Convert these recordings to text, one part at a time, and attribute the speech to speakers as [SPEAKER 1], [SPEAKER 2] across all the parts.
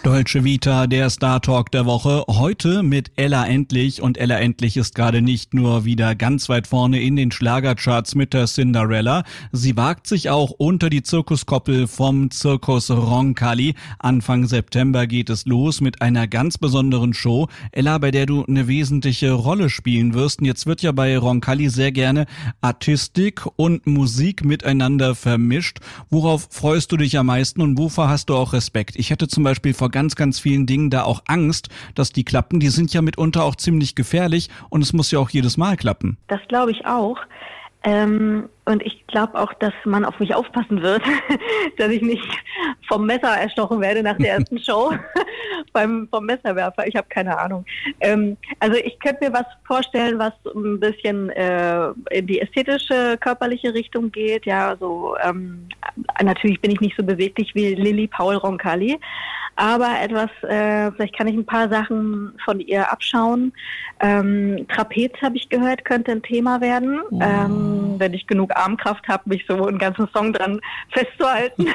[SPEAKER 1] Dolce Vita, der Star Talk der Woche. Heute mit Ella Endlich. Und Ella Endlich ist gerade nicht nur wieder ganz weit vorne in den Schlagercharts mit der Cinderella. Sie wagt sich auch unter die Zirkuskoppel vom Zirkus Roncalli. Anfang September geht es los mit einer ganz besonderen Show. Ella, bei der du eine wesentliche Rolle spielen wirst. Und jetzt wird ja bei Roncalli sehr gerne Artistik und Musik miteinander vermischt. Worauf freust du dich am meisten und wovor hast du auch Respekt? Ich hätte zum Beispiel vor ganz vielen Dingen da auch Angst, dass die klappen. Die sind ja mitunter auch ziemlich gefährlich und es muss ja auch jedes Mal klappen.
[SPEAKER 2] Das glaube ich auch. Und ich glaube auch, dass man auf mich aufpassen wird, dass ich nicht vom Messer erstochen werde nach der ersten Show vom Messerwerfer. Ich habe keine Ahnung. Also ich könnte mir was vorstellen, was ein bisschen in die ästhetische, körperliche Richtung geht. Ja, also natürlich bin ich nicht so beweglich wie Lilly Paul Roncalli, aber etwas, vielleicht kann ich ein paar Sachen von ihr abschauen. Trapez, habe ich gehört, könnte ein Thema werden. Wenn ich genug Armkraft habe, mich so einen ganzen Song dran festzuhalten,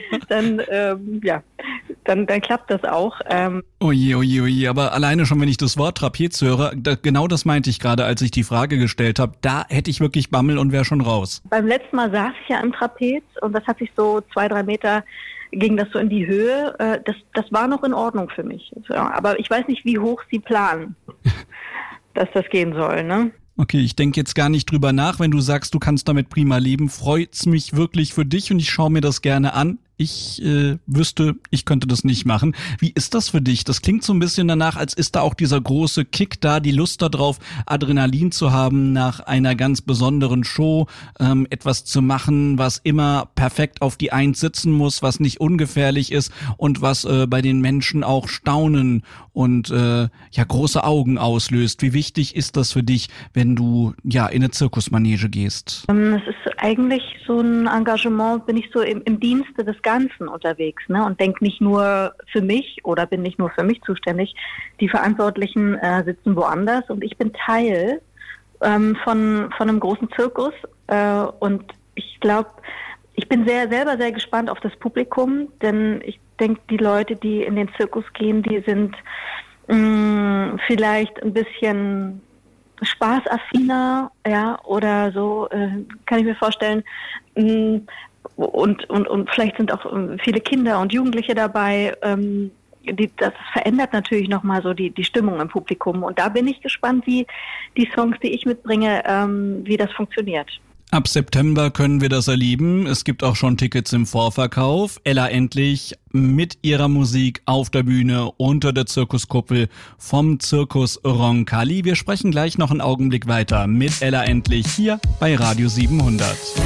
[SPEAKER 2] dann klappt das auch.
[SPEAKER 1] Oje, aber alleine schon, wenn ich das Wort Trapez höre, genau das meinte ich gerade, als ich die Frage gestellt habe, da hätte ich wirklich Bammel und wäre schon raus.
[SPEAKER 2] Beim letzten Mal saß ich ja im Trapez und das hat sich so 2-3 Meter, ging das so in die Höhe. Das war noch in Ordnung für mich. Aber ich weiß nicht, wie hoch sie planen, dass das gehen soll, ne?
[SPEAKER 1] Okay, ich denke jetzt gar nicht drüber nach. Wenn du sagst, du kannst damit prima leben, freut's mich wirklich für dich und ich schaue mir das gerne an. Ich wüsste, ich könnte das nicht machen. Wie ist das für dich? Das klingt so ein bisschen danach, als ist da auch dieser große Kick da, die Lust darauf, Adrenalin zu haben nach einer ganz besonderen Show, etwas zu machen, was immer perfekt auf die Eins sitzen muss, was nicht ungefährlich ist und was bei den Menschen auch Staunen und große Augen auslöst. Wie wichtig ist das für dich, wenn du in eine Zirkusmanege gehst?
[SPEAKER 2] Es ist eigentlich so ein Engagement, bin ich so im Dienste des Ganzen unterwegs, ne? Und denke nicht nur für mich oder bin nicht nur für mich zuständig. Die Verantwortlichen sitzen woanders und ich bin Teil von einem großen Zirkus und ich glaube, ich bin selber sehr gespannt auf das Publikum, denn ich denke, die Leute, die in den Zirkus gehen, die sind vielleicht ein bisschen spaßaffiner, ja, oder so, kann ich mir vorstellen. Und vielleicht sind auch viele Kinder und Jugendliche dabei. Das verändert natürlich nochmal so die Stimmung im Publikum. Und da bin ich gespannt, wie die Songs, die ich mitbringe, wie das funktioniert.
[SPEAKER 1] Ab September können wir das erleben. Es gibt auch schon Tickets im Vorverkauf. Ella Endlich mit ihrer Musik auf der Bühne unter der Zirkuskuppel vom Zirkus Roncalli. Wir sprechen gleich noch einen Augenblick weiter mit Ella Endlich hier bei Radio 700.